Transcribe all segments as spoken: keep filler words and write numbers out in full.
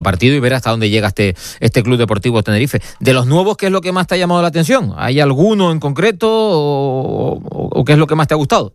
partido y ver hasta dónde llega este, este Club Deportivo Tenerife. De los nuevos, ¿qué es lo que más te ha llamado la atención? ¿Hay alguno en concreto o, o, o qué es lo que más te ha gustado?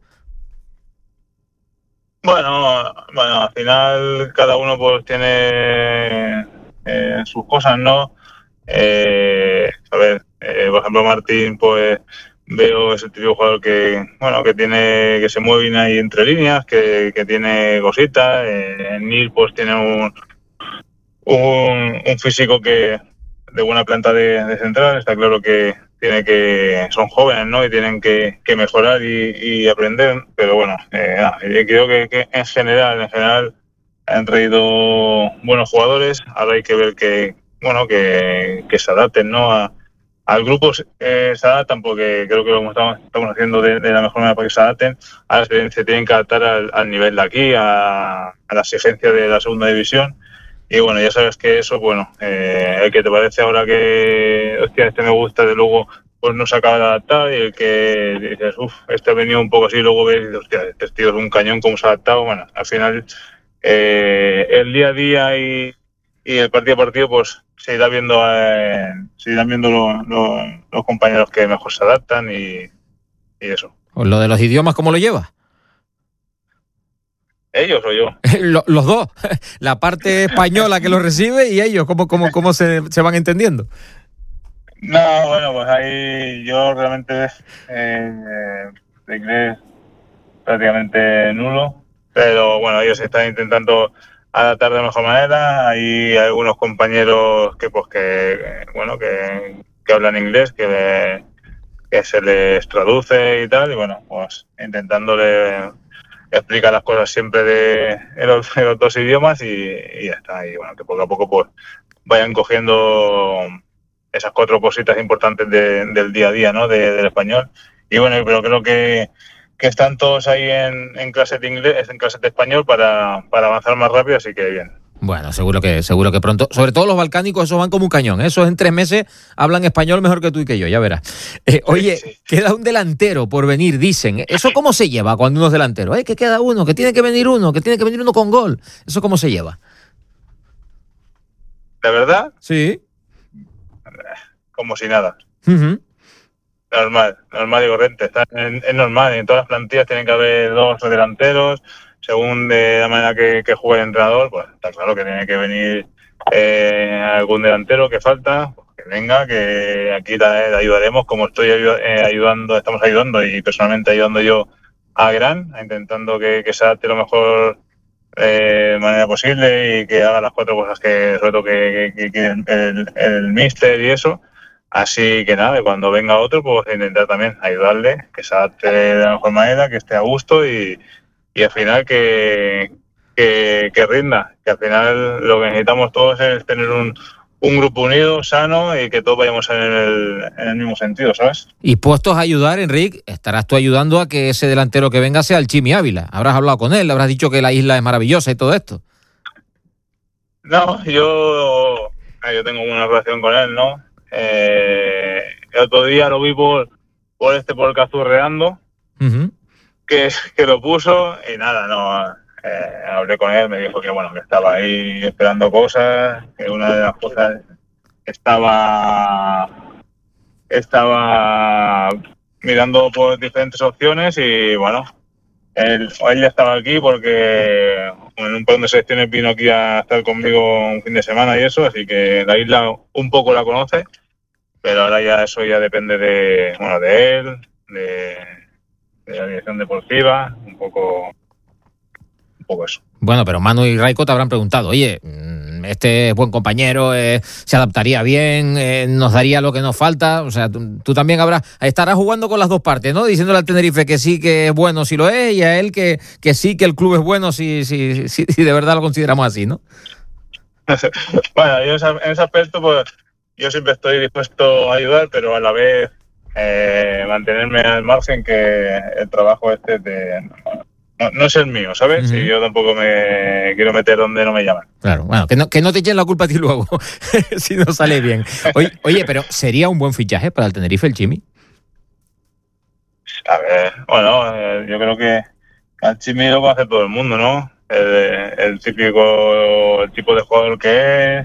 Bueno, bueno, al final cada uno pues tiene eh, sus cosas, ¿no? Eh, a ver, eh, por ejemplo Martín, pues veo ese tipo de jugador que, bueno, que tiene, que se mueve bien ahí entre líneas, que, que tiene cositas. Eh, Neil pues tiene un Un, un físico que de buena planta de, de central. Está claro que tiene que son jóvenes, ¿no? Y tienen que, que mejorar y, y aprender. Pero bueno, eh, nada, yo creo que, que en general, en general han traído buenos jugadores. Ahora hay que ver que, bueno, que, que se adapten, ¿no? A, al grupo eh, se adaptan porque creo que lo estamos, estamos haciendo de, de la mejor manera para que se adapten. Ahora se, se tienen que adaptar al, al nivel de aquí, a, a la exigencia de la segunda división. Y bueno, ya sabes que eso, bueno, eh, el que te parece ahora que, hostia, este me gusta, de luego, pues no se acaba de adaptar, y el que dices, uff, este ha venido un poco así, luego ves y dices, hostia, este tío es un cañón, cómo se ha adaptado. Bueno, al final, eh, el día a día y, y el partido a partido, pues se irá viendo, eh, se irán viendo lo, lo, los compañeros que mejor se adaptan y, y eso. ¿Lo de los idiomas cómo lo llevas? ¿Ellos o yo? Los dos, la parte española que lo recibe y ellos, ¿cómo, cómo, cómo se, se van entendiendo? No, bueno, pues ahí yo realmente eh, de inglés prácticamente nulo, pero bueno, ellos están intentando adaptar de mejor manera. Hay algunos compañeros que pues que bueno que, que hablan inglés, que, que se les traduce y tal, y bueno, pues intentándole explica las cosas siempre de en los, en los dos idiomas y, y ya está. Y bueno, que poco a poco pues vayan cogiendo esas cuatro cositas importantes de, del día a día, ¿no? De, del español. Y bueno, pero creo que, que están todos ahí en, en clases de inglés, en clases de español para, para avanzar más rápido, así que bien. Bueno, seguro que seguro que pronto, sobre todo los balcánicos, esos van como un cañón, ¿eh? Esos en tres meses hablan español mejor que tú y que yo, ya verás. Eh, oye, sí, sí. Queda un delantero por venir, dicen. ¿Eso cómo se lleva cuando uno es delantero? ¿Eh? Que queda uno, que tiene que venir uno, que tiene que venir uno con gol. ¿Eso cómo se lleva? ¿De verdad? Sí. Como si nada. Uh-huh. Normal, normal y corriente. Está en, es normal, en todas las plantillas tienen que haber dos delanteros. Según de la manera que, que juegue el entrenador, pues está claro que tiene que venir eh, algún delantero que falta, pues que venga, que aquí le ayudaremos, como estoy eh, ayudando, estamos ayudando y personalmente ayudando yo a Gran, intentando que, que se adapte lo mejor eh, manera posible y que haga las cuatro cosas que sobre todo que, que, que el, el míster y eso. Así que nada, cuando venga otro, pues intentar también ayudarle, que se adapte de la mejor manera, que esté a gusto y Y al final que, que, que rinda, que al final lo que necesitamos todos es tener un, un grupo unido, sano y que todos vayamos en el, en el mismo sentido, ¿sabes? Y puestos a ayudar, Enric, estarás tú ayudando a que ese delantero que venga sea el Chimi Ávila. Habrás hablado con él, le habrás dicho que la isla es maravillosa y todo esto. No, yo, yo tengo una relación con él, ¿no? Eh, el otro día lo vi por, por este, por el Cazurreando. Uh-huh. Que, que lo puso y nada, no eh, hablé con él, me dijo que bueno, que estaba ahí esperando cosas, que una de las cosas estaba estaba mirando por diferentes opciones y bueno, él, él ya estaba aquí porque en un par de selecciones vino aquí a estar conmigo un fin de semana y eso, así que la isla un poco la conoce, pero ahora ya eso ya depende de bueno de él, de de la dirección deportiva, un poco un poco eso. Bueno, pero Manu y Raiko te habrán preguntado, oye, este es buen compañero, eh, se adaptaría bien, eh, nos daría lo que nos falta, o sea, tú, tú también habrás, estarás jugando con las dos partes, ¿no? Diciéndole al Tenerife que sí que es bueno si lo es y a él que, que sí que el club es bueno si, si, si, si de verdad lo consideramos así, ¿no? Bueno, yo en ese aspecto, pues yo siempre estoy dispuesto a ayudar, pero a la vez Eh, mantenerme al margen, que el trabajo este de, no, no es el mío, ¿sabes? Uh-huh. Y yo tampoco me quiero meter donde no me llaman. Claro, bueno, que no, que no te echen la culpa a ti luego, si no sale bien. Oye, oye, pero ¿sería un buen fichaje para el Tenerife el Chimi? A ver, bueno, eh, yo creo que al Chimi lo conoce todo el mundo, ¿no? el, el típico, el tipo de jugador que es,